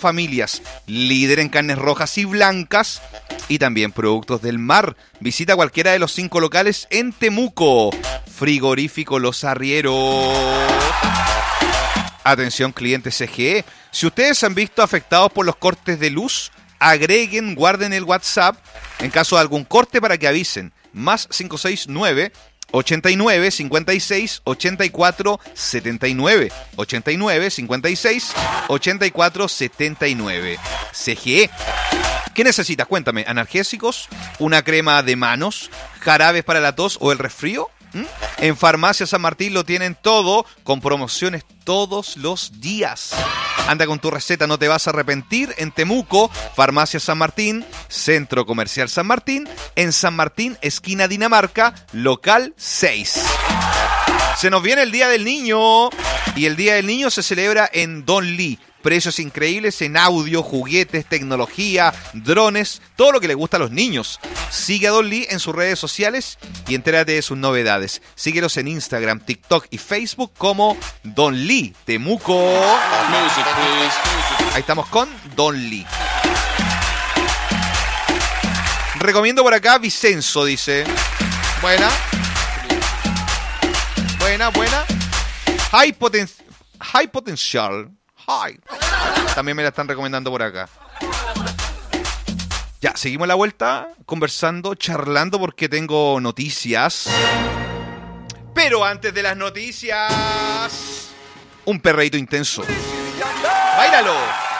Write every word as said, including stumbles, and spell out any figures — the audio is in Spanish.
familias, líder en carnes rojas y blancas y también productos del mar. Visita cualquiera de los cinco locales en Temuco. Frigorífico Los Arrieros. Atención clientes C G E. Si ustedes han visto afectados por los cortes de luz, agreguen, guarden el WhatsApp en caso de algún corte para que avisen. Más cinco seis nueve, ochenta y nueve, cincuenta y seis, ochenta y cuatro, setenta y nueve. ochenta y nueve, cincuenta y seis, ochenta y cuatro, setenta y nueve. C G E. ¿Qué necesitas? Cuéntame. ¿Analgésicos? ¿Una crema de manos? ¿Jarabes para la tos o el resfrío? ¿Mm? En Farmacia San Martín lo tienen todo, con promociones todos los días. Anda con tu receta, no te vas a arrepentir. En Temuco, Farmacia San Martín, Centro Comercial San Martín, en San Martín, esquina Dinamarca, local seis. Se nos viene el Día del Niño y el Día del Niño se celebra en Don Lee. Precios increíbles en audio, juguetes, tecnología, drones, todo lo que le gusta a los niños. Sigue a Don Lee en sus redes sociales y entérate de sus novedades. Síguelos en Instagram, TikTok y Facebook como Don Lee Temuco. Ahí estamos con Don Lee. Recomiendo por acá Vicenzo, dice. Buena. Buena, buena. High, poten- high Potential. Hi. También me la están recomendando por acá. Ya, seguimos la vuelta, conversando, charlando, porque tengo noticias. Pero antes de las noticias, un perreíto intenso. ¡Báilalo!